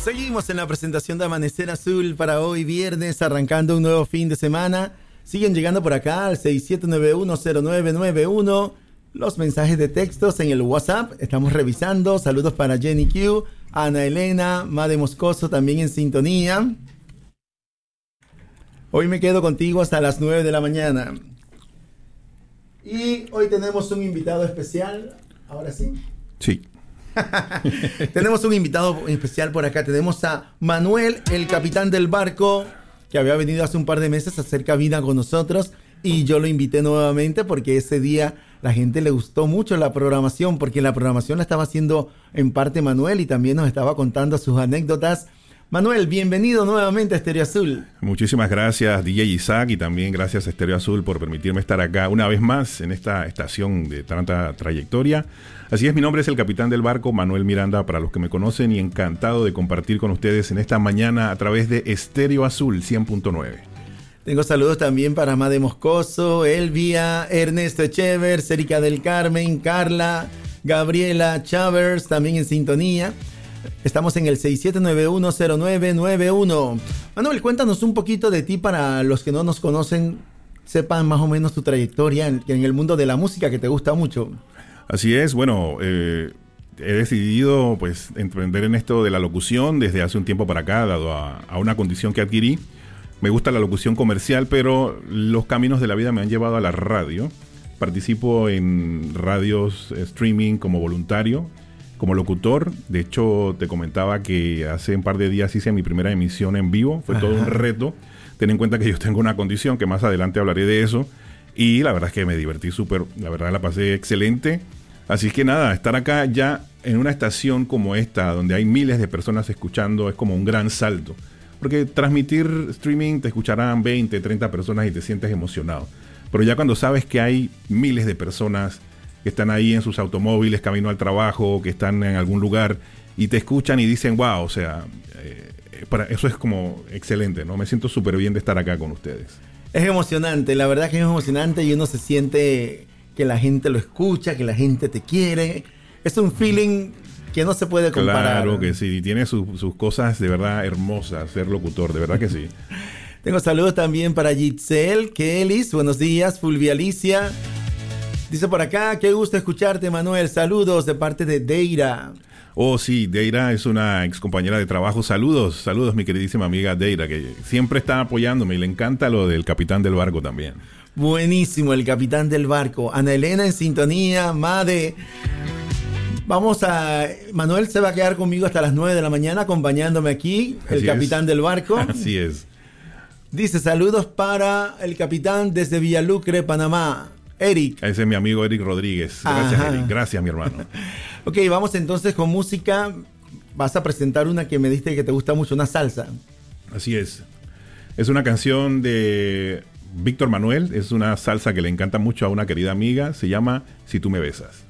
Seguimos en la presentación de Amanecer Azul para hoy viernes, arrancando un nuevo fin de semana. Siguen llegando por acá al 67910991 los mensajes de textos en el WhatsApp. Estamos revisando. Saludos para Jenny Q, Ana Elena, Made Moscoso también en sintonía. Hoy me quedo contigo hasta las 9 de la mañana. Y hoy tenemos un invitado especial. ¿Ahora sí? Sí. Tenemos un invitado especial por acá. Tenemos a Manuel, el capitán del barco, que había venido hace un par de meses a hacer cabina con nosotros. Y yo lo invité nuevamente porque ese día la gente le gustó mucho la programación, porque la programación la estaba haciendo en parte Manuel y también nos estaba contando sus anécdotas. Manuel, bienvenido nuevamente a Estéreo Azul. Muchísimas gracias, DJ Isaac, y también gracias a Estéreo Azul por permitirme estar acá una vez más en esta estación de tanta trayectoria. Así es, mi nombre es el capitán del barco, Manuel Miranda, para los que me conocen, y encantado de compartir con ustedes en esta mañana a través de Estéreo Azul 100.9. Tengo saludos también para Made Moscoso, Elvia, Ernesto Echevers, Erika del Carmen, Carla, Gabriela Chavers, también en sintonía. Estamos en el 67910991. Manuel, cuéntanos un poquito de ti para los que no nos conocen, sepan más o menos tu trayectoria en el mundo de la música que te gusta mucho. Así es, bueno, he decidido pues emprender en esto de la locución desde hace un tiempo para acá, dado a una condición que adquirí. Me gusta la locución comercial, pero los caminos de la vida me han llevado a la radio. Participo en radios streaming como voluntario, como locutor. De hecho, te comentaba que hace un par de días hice mi primera emisión en vivo. Fue todo un reto. Ten en cuenta que yo tengo una condición, que más adelante hablaré de eso. Y la verdad es que me divertí súper. La verdad la pasé excelente. Así que nada, estar acá ya en una estación como esta, donde hay miles de personas escuchando, es como un gran salto. Porque transmitir streaming te escucharán 20, 30 personas y te sientes emocionado. Pero ya cuando sabes que hay miles de personas que están ahí en sus automóviles, camino al trabajo, que están en algún lugar y te escuchan y dicen, wow, o sea, eso es como excelente, ¿no? Me siento súper bien de estar acá con ustedes. Es emocionante, la verdad que es emocionante y uno se siente que la gente lo escucha, que la gente te quiere. Es un feeling que no se puede comparar. Claro que sí, tiene sus cosas de verdad hermosas, ser locutor, de verdad que sí. Tengo saludos también para Giselle, Kelis, buenos días, Fulvia Alicia. Dice por acá, qué gusto escucharte, Manuel. Saludos de parte de Deira. Oh, sí, Deira es una ex compañera de trabajo. Saludos, mi queridísima amiga Deira, que siempre está apoyándome y le encanta lo del capitán del barco también. Buenísimo, el capitán del barco. Ana Elena en sintonía, Made. Manuel se va a quedar conmigo hasta las 9 de la mañana acompañándome aquí, el capitán del barco. Así es. Dice, saludos para el capitán desde Villalucre, Panamá. Eric. Ese es mi amigo Eric Rodríguez. Gracias, Eric. Gracias, mi hermano. Ok, vamos entonces con música. Vas a presentar una que me diste que te gusta mucho, una salsa. Así es. Es una canción de Víctor Manuel. Es una salsa que le encanta mucho a una querida amiga. Se llama Si tú me besas.